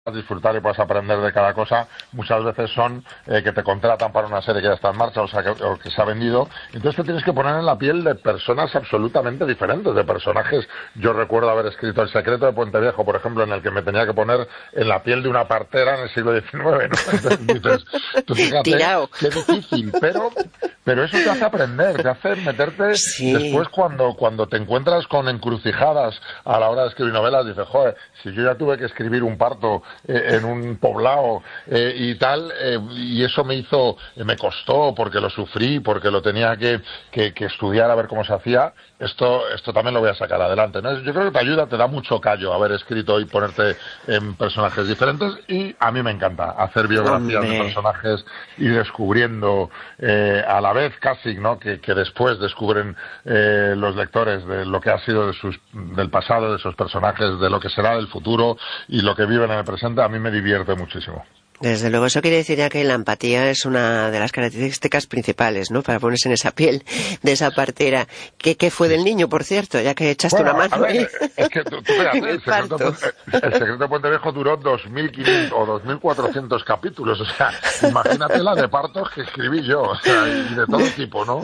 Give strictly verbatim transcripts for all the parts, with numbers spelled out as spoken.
disfrutar y puedas aprender de cada cosa, muchas veces son eh, que te contratan para una serie que ya está en marcha, o sea, que, o que se ha vendido. Entonces te tienes que poner en la piel de personas absolutamente diferentes, de personajes. Yo recuerdo haber escrito El secreto de Puente Viejo, por ejemplo, en el que me tenía que poner en la piel de una partera en el siglo diecinueve, ¿no? Entonces dices, tú fíjate, qué difícil, pero pero eso te hace aprender, te hace meterte. Sí. Después cuando cuando te encuentras con encrucijadas a la hora de escribir novelas, dices, joder, si yo ya tuve que escribir un parto eh, en un poblado eh, y tal, eh, y eso me hizo, eh, me costó porque lo sufrí, porque lo tenía que, que, que estudiar a ver cómo se hacía, esto esto también lo voy a sacar adelante, ¿no? Yo creo que te ayuda, te da mucho callo haber escrito y ponerte en personajes diferentes, y a mí me encanta hacer biografías de personajes y descubriendo eh, a la vez casi, ¿no? Que, que después descubren eh, los lectores de lo que ha sido de sus, del pasado de esos personajes, de lo que será del futuro y lo que viven en el presente. A mí me divierte muchísimo. Desde luego, eso quiere decir ya que la empatía es una de las características principales, ¿no? Para ponerse en esa piel de esa partera. ¿Qué, qué fue del niño, por cierto? Ya que echaste bueno, una mano a ver, ahí. Es que tú, tú fíjate, el, el, secreto Puente, el secreto de Puente Viejo duró dos mil quinientos o dos mil cuatrocientos capítulos. O sea, imagínate la de partos que escribí yo. O sea, y de todo tipo, ¿no?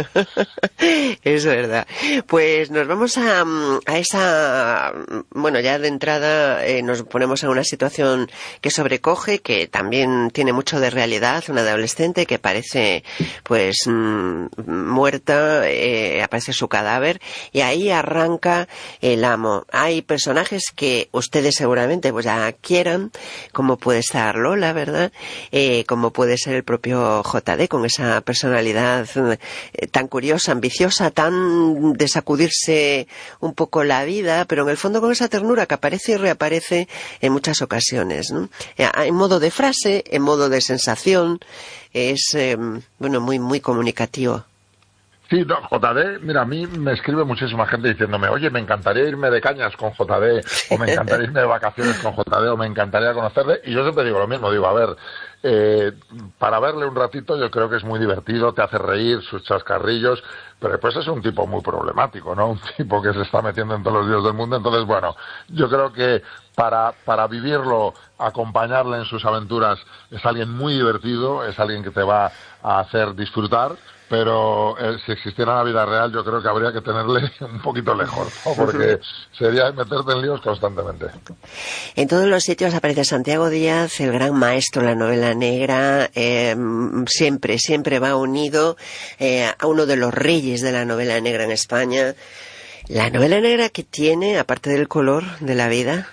Es verdad. Pues nos vamos a, a esa... Bueno, ya de entrada eh, nos ponemos en una situación que sobrecoge, que también tiene mucho de realidad, una adolescente que parece pues mmm, muerta, eh, aparece su cadáver y ahí arranca el amo. Hay personajes que ustedes seguramente pues ya quieran, como puede estar Lola, ¿verdad? Eh, como puede ser el propio J D, con esa personalidad eh, tan curiosa, ambiciosa, tan de sacudirse un poco la vida, pero en el fondo con esa ternura que aparece y reaparece en muchas ocasiones, ¿no? En modo de frase, en modo de sensación, es eh, bueno, muy muy comunicativo. Sí, no, J D, mira, a mí me escribe muchísima gente diciéndome, oye, me encantaría irme de cañas con J D, o me encantaría irme de vacaciones con J D, o me encantaría conocerle, y yo siempre digo lo mismo, digo, a ver, eh, para verle un ratito yo creo que es muy divertido, te hace reír, sus chascarrillos, pero después es un tipo muy problemático, ¿no? Un tipo que se está metiendo en todos los líos del mundo, entonces, bueno, yo creo que para, para vivirlo, acompañarle en sus aventuras, es alguien muy divertido, es alguien que te va a hacer disfrutar, pero eh, si existiera en la vida real yo creo que habría que tenerle un poquito lejos, ¿no? Porque sería meterte en líos constantemente. En todos los sitios aparece Santiago Díaz, el gran maestro de la novela negra, eh, siempre, siempre va unido eh, a uno de los reyes de la novela negra en España. La novela negra que tiene, aparte del color de la vida,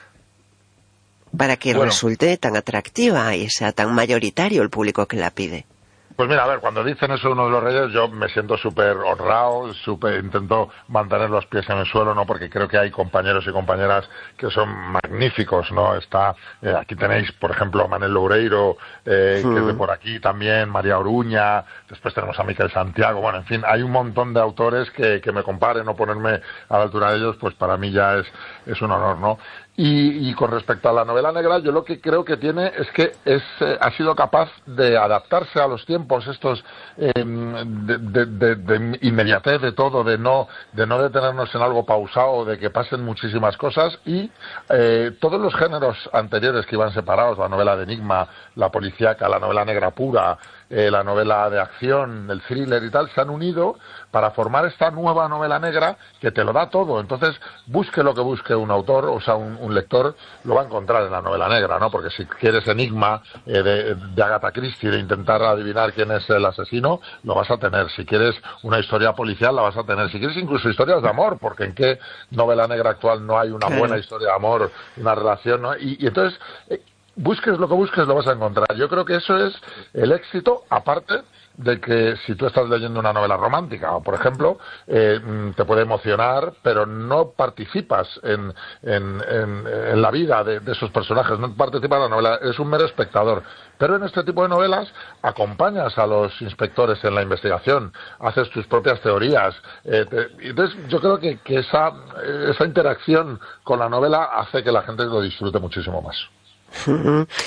para que bueno, resulte tan atractiva y sea tan mayoritario el público que la pide. Pues mira, a ver, cuando dicen eso uno de los reyes, yo me siento súper honrado, súper, intento mantener los pies en el suelo, ¿no? Porque creo que hay compañeros y compañeras que son magníficos, ¿no? Está, eh, aquí tenéis, por ejemplo, a Manel Loureiro, eh, mm. que es de por aquí también, María Oruña, después tenemos a Miquel Santiago, bueno, en fin, hay un montón de autores que, que me comparen o ponerme a la altura de ellos, pues para mí ya es, es un honor, ¿no? Y, y con respecto a la novela negra, yo lo que creo que tiene es que es eh, ha sido capaz de adaptarse a los tiempos estos eh, de, de, de, de inmediatez de todo, de no de no detenernos en algo pausado, de que pasen muchísimas cosas, y eh, todos los géneros anteriores que iban separados, la novela de enigma, la policíaca, la novela negra pura, eh, la novela de acción, el thriller y tal, se han unido para formar esta nueva novela negra que te lo da todo. Entonces, busque lo que busque un autor, o sea, un, un lector, lo va a encontrar en la novela negra, ¿no? Porque si quieres enigma eh, de, de Agatha Christie, de intentar adivinar quién es el asesino, lo vas a tener. Si quieres una historia policial, la vas a tener. Si quieres incluso historias de amor, porque en qué novela negra actual no hay una buena historia de amor, una relación, ¿no? Y, y entonces, eh, busques lo que busques, lo vas a encontrar. Yo creo que eso es el éxito, aparte de que si tú estás leyendo una novela romántica, o por ejemplo, eh, te puede emocionar, pero no participas en, en, en, en la vida de, de esos personajes, no participas en la novela, eres un mero espectador. Pero en este tipo de novelas acompañas a los inspectores en la investigación, haces tus propias teorías. Eh, te, entonces yo creo que, que esa, esa interacción con la novela hace que la gente lo disfrute muchísimo más.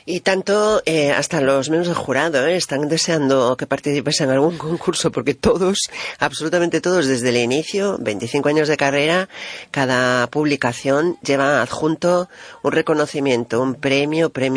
Y tanto, eh, hasta los miembros del jurado eh, están deseando que participes en algún concurso, porque todos, absolutamente todos, desde el inicio, veinticinco años de carrera, cada publicación lleva adjunto un reconocimiento, un premio, premio